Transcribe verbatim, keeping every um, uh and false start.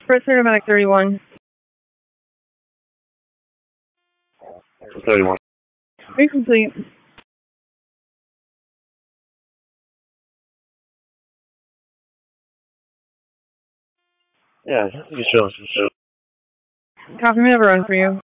First Cinematic thirty-one. thirty-one. Incomplete. Yeah, you show, you show. Copy me, have a run for you.